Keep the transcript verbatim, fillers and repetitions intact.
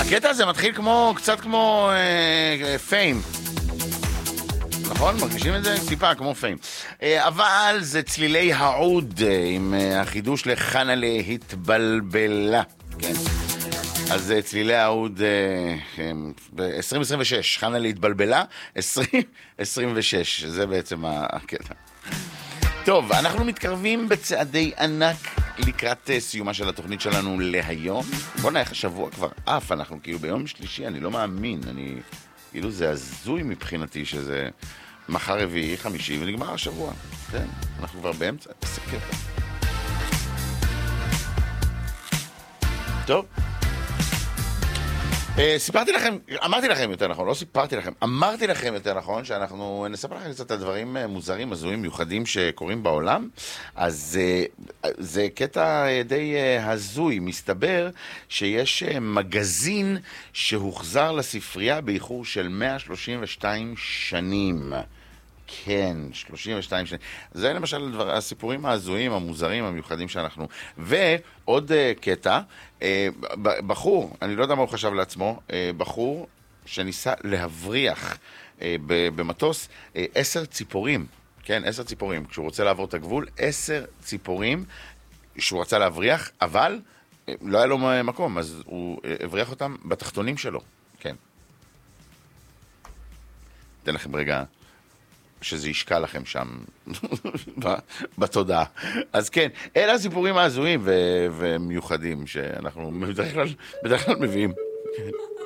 הקטע הזה מתחיל כמו, קצת כמו אה, פיים. נכון? מרגישים את זה? טיפה כמו פיים. אה, אבל זה צלילי העוד אה, עם אה, החידוש לחנה להתבלבלה. כן. אז אה, צלילי העוד אה, ב-עשרים עשרים ושש, חנה להתבלבלה, עשרים עשרים ושש. זה בעצם הקטע. טוב, אנחנו מתקרבים בצעדי ענק לקראת סיומה של התוכנית שלנו להיום. בוא נלך השבוע כבר אף, אנחנו כאילו ביום שלישי, אני לא מאמין, אני, כאילו זה הזוי מבחינתי שזה מחר רביעי, חמישי ונגמר השבוע. כן, אנחנו כבר באמצע, איזה קטע. טוב. סיפרתי לכם, אמרתי לכם יותר נכון, לא סיפרתי לכם, אמרתי לכם יותר נכון שאנחנו נספר לכם קצת על דברים מוזרים, הזויים, מיוחדים שקורים בעולם. אז זה קטע די הזוי. מסתבר שיש מגזין שהוחזר לספרייה באיחור של מאה שלושים ושתיים שנים. כן, שלושים ושתיים שנים. זה למשל דבר, הסיפורים ההזויים, המוזרים, המיוחדים שאנחנו. ועוד uh, קטע, uh, בחור, אני לא יודע מה הוא חשב לעצמו, uh, בחור שניסה להבריח uh, במטוס uh, עשר ציפורים. כן, עשר ציפורים. כשהוא רוצה לעבור את הגבול, עשר ציפורים שהוא רצה להבריח, אבל uh, לא היה לו מקום, אז הוא uh, הבריח אותם בתחתונים שלו. כן. אתן לכם רגע שזה ישקע לכם שם בתודעה. אז כן, אלה הסיפורים ההזויים ומיוחדים שאנחנו בדרך כלל, בדרך כלל מביאים.